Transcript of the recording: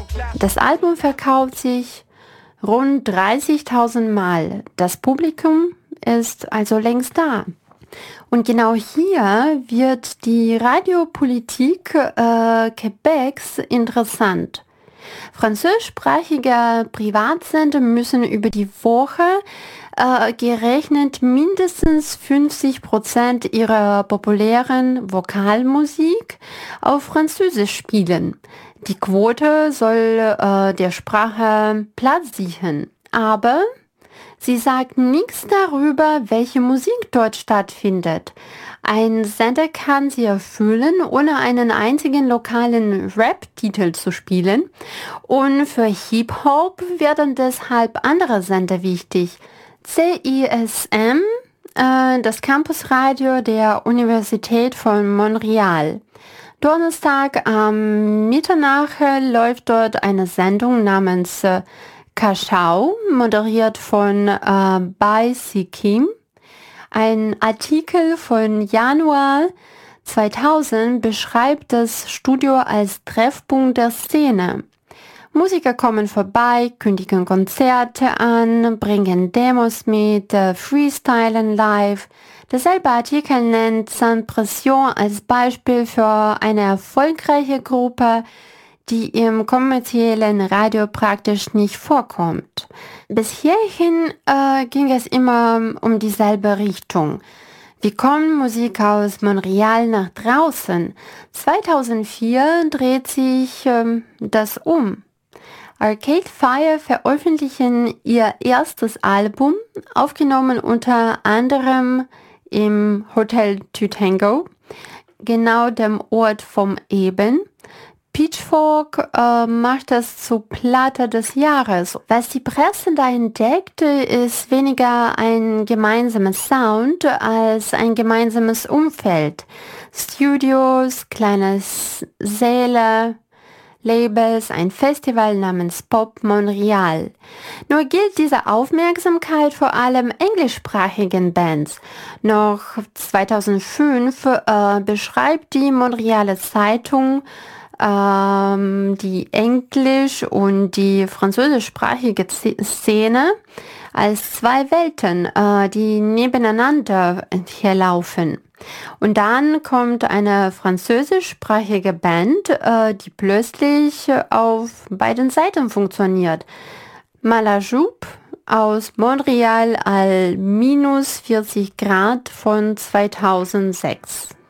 Das Album verkauft sich rund 30.000 Mal. Das Publikum ist also längst da. Und genau hier wird die Radiopolitik Quebecs interessant. Französischsprachige Privatsender müssen über die Woche gerechnet mindestens 50% ihrer populären Vokalmusik auf Französisch spielen. Die Quote soll der Sprache Platz sichern, aber sie sagt nichts darüber, welche Musik dort stattfindet. Ein Sender kann sie erfüllen, ohne einen einzigen lokalen Rap-Titel zu spielen. Und für Hip-Hop werden deshalb andere Sender wichtig. CISM, das Campusradio der Universität von Montreal. Donnerstag am Mitternacht läuft dort eine Sendung namens Kaschau, moderiert von Bai Si Kim. Ein Artikel von Januar 2000 beschreibt das Studio als Treffpunkt der Szene. Musiker kommen vorbei, kündigen Konzerte an, bringen Demos mit, freestylen live. Derselbe Artikel nennt Saint Pression als Beispiel für eine erfolgreiche Gruppe, die im kommerziellen Radio praktisch nicht vorkommt. Bis hierhin ging es immer um dieselbe Richtung. Wie kommt Musik aus Montreal nach draußen? 2004 dreht sich das um. Arcade Fire veröffentlichen ihr erstes Album, aufgenommen unter anderem im Hotel Tutango, genau dem Ort vom Eben. Pitchfork macht das zur Platte des Jahres. Was die Presse da entdeckt, ist weniger ein gemeinsamer Sound als ein gemeinsames Umfeld. Studios, kleine Säle, Labels, ein Festival namens Pop Montreal. Nur gilt diese Aufmerksamkeit vor allem englischsprachigen Bands. Noch 2005 beschreibt die Montrealer Zeitung die englisch- und die französischsprachige Szene als zwei Welten, die nebeneinander herlaufen. Und dann kommt eine französischsprachige Band, die plötzlich auf beiden Seiten funktioniert. Malajoup aus Montreal al -40 Grad von 2006.